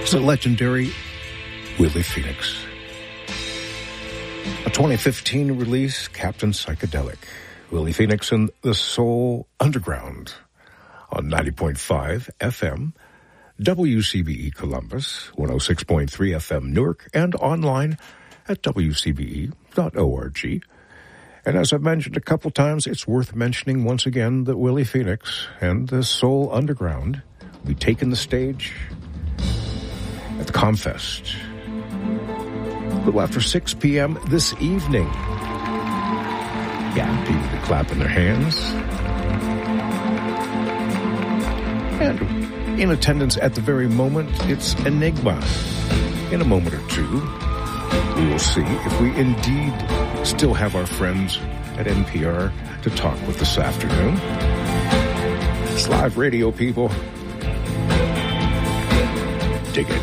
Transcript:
It's a legendary Willie Phoenix. A 2015 release, Captain Psychedelic. Willie Phoenix and the Soul Underground on 90.5 FM, WCBE Columbus, 106.3 FM Newark, and online at wcbe.org. And as I've mentioned a couple times, it's worth mentioning once again that Willie Phoenix and the Soul Underground will be taking the stage at the Comfest a little after 6 p.m. this evening. Yeah, people be clapping their hands. And in attendance at the very moment, it's Enigma. In a moment or two, we will see if we indeed still have our friends at NPR to talk with this afternoon. It's live radio, people. Dig it.